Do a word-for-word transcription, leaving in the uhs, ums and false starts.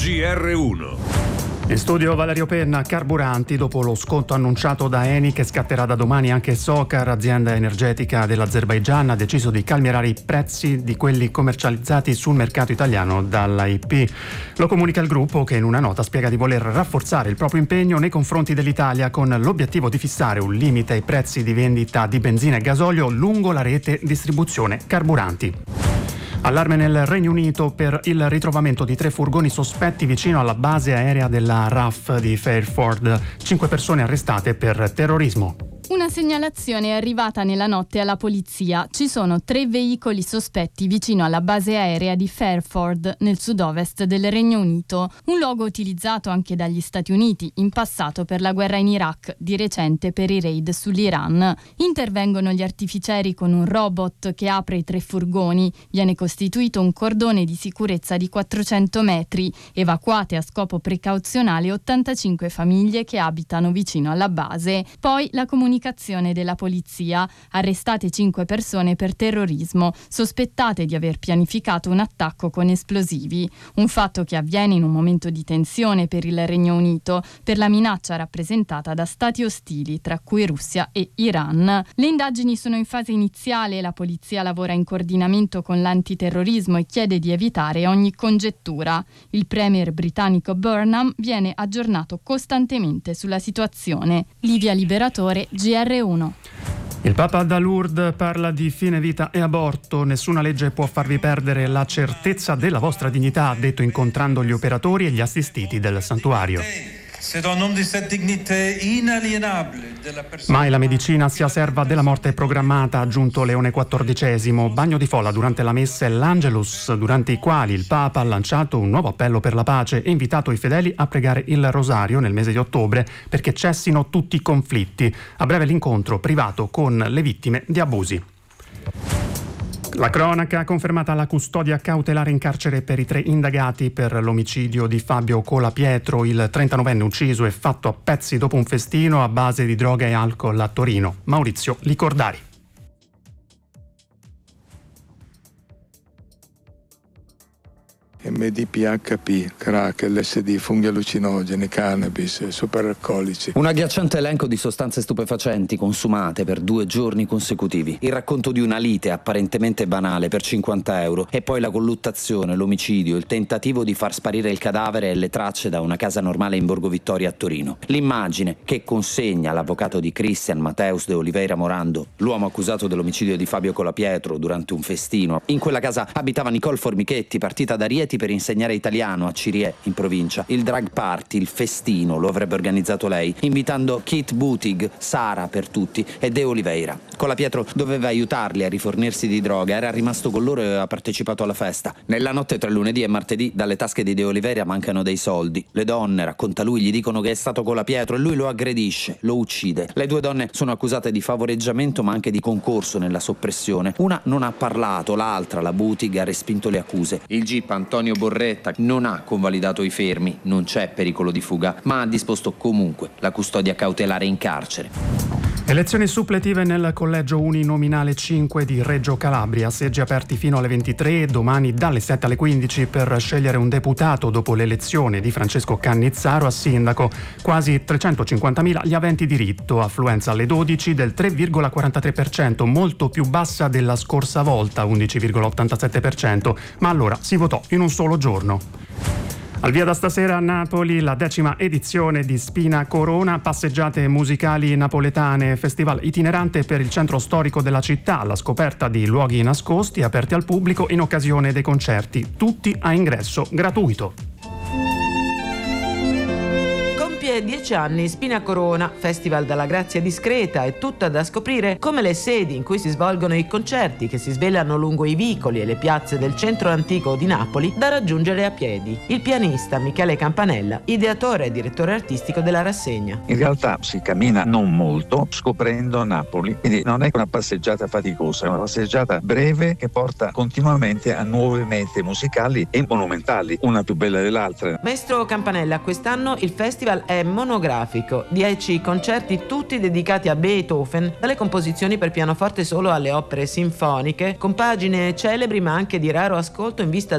G R uno. In studio Valerio Penna. Carburanti. Dopo lo sconto annunciato da Eni, che scatterà da domani anche Socar, azienda energetica dell'Azerbaigian, ha deciso di calmierare i prezzi di quelli commercializzati sul mercato italiano dall'A I P. Lo comunica il gruppo, che in una nota spiega di voler rafforzare il proprio impegno nei confronti dell'Italia, con l'obiettivo di fissare un limite ai prezzi di vendita di benzina e gasolio lungo la rete distribuzione carburanti. Allarme nel Regno Unito per il ritrovamento di tre furgoni sospetti vicino alla base aerea della R A F di Fairford. Cinque persone arrestate per terrorismo. Una segnalazione è arrivata nella notte alla polizia. Ci sono tre veicoli sospetti vicino alla base aerea di Fairford, nel sud-ovest del Regno Unito, un luogo utilizzato anche dagli Stati Uniti in passato per la guerra in Iraq, di recente per i raid sull'Iran. Intervengono gli artificieri con un robot che apre i tre furgoni. Viene costituito un cordone di sicurezza di quattrocento metri. Evacuate a scopo precauzionale ottantacinque famiglie che abitano vicino alla base. Poi la comunicazione della polizia. Arrestate cinque persone per terrorismo, sospettate di aver pianificato un attacco con esplosivi. Un fatto che avviene in un momento di tensione per il Regno Unito, per la minaccia rappresentata da stati ostili, tra cui Russia e Iran. Le indagini sono in fase iniziale, la polizia lavora in coordinamento con l'antiterrorismo e chiede di evitare ogni congettura. Il premier britannico Burnham viene aggiornato costantemente sulla situazione. Livia Liberatore, G R uno. Il Papa da Lourdes parla di fine vita e aborto. Nessuna legge può farvi perdere la certezza della vostra dignità, ha detto incontrando gli operatori e gli assistiti del santuario. Mai la medicina sia serva della morte programmata, ha aggiunto Leone quattordicesimo. Bagno di folla durante la messa e l'Angelus, durante i quali il Papa ha lanciato un nuovo appello per la pace e invitato i fedeli a pregare il rosario nel mese di ottobre perché cessino tutti i conflitti. A breve l'incontro privato con le vittime di abusi. La cronaca ha confermata la custodia cautelare in carcere per i tre indagati per l'omicidio di Fabio Colapietro, il trentanovenne ucciso e fatto a pezzi dopo un festino a base di droga e alcol a Torino. Maurizio Licordari. M D P H P, crack, L S D, funghi allucinogeni, cannabis, superalcolici. Un agghiacciante elenco di sostanze stupefacenti consumate per due giorni consecutivi. Il racconto di una lite apparentemente banale per cinquanta euro e poi la colluttazione, l'omicidio, il tentativo di far sparire il cadavere e le tracce da una casa normale in Borgo Vittorio a Torino. L'immagine che consegna l'avvocato di Christian Mateus de Oliveira Morando, l'uomo accusato dell'omicidio di Fabio Colapietro durante un festino. In quella casa abitava Nicole Formichetti, partita da Rieti per insegnare italiano a Cirie, in provincia. Il drag party, il festino, lo avrebbe organizzato lei, invitando Kate Butig, Sara per tutti e De Oliveira. Colapietro doveva aiutarli a rifornirsi di droga, era rimasto con loro e ha partecipato alla festa. Nella notte tra lunedì e martedì dalle tasche di De Oliveira mancano dei soldi. Le donne, racconta lui, gli dicono che è stato Colapietro e lui lo aggredisce, lo uccide. Le due donne sono accusate di favoreggiamento ma anche di concorso nella soppressione. Una non ha parlato, l'altra, la Butig, ha respinto le accuse. Il G I P Antonio Borretta non ha convalidato i fermi, non c'è pericolo di fuga, ma ha disposto comunque la custodia cautelare in carcere. Elezioni suppletive nel collegio uninominale cinque di Reggio Calabria, seggi aperti fino alle ventitré e domani dalle sette alle quindici per scegliere un deputato dopo l'elezione di Francesco Cannizzaro a sindaco. Quasi trecentocinquantamila gli aventi diritto, affluenza alle dodici del tre virgola quarantatré per cento, molto più bassa della scorsa volta, undici virgola ottantasette per cento, ma allora si votò in un solo giorno. Al via da stasera a Napoli la decima edizione di Spina Corona, passeggiate musicali napoletane, festival itinerante per il centro storico della città, alla scoperta di luoghi nascosti aperti al pubblico in occasione dei concerti, tutti a ingresso gratuito. Dieci anni Spina Corona, festival dalla grazia discreta e tutta da scoprire come le sedi in cui si svolgono i concerti che si svelano lungo i vicoli e le piazze del centro antico di Napoli da raggiungere a piedi. Il pianista Michele Campanella, ideatore e direttore artistico della rassegna. In realtà si cammina non molto scoprendo Napoli, quindi non è una passeggiata faticosa, è una passeggiata breve che porta continuamente a nuove mete musicali e monumentali, una più bella dell'altra. Maestro Campanella, quest'anno il festival è monografico, dieci concerti tutti dedicati a Beethoven, dalle composizioni per pianoforte solo alle opere sinfoniche, con pagine celebri ma anche di raro ascolto in vista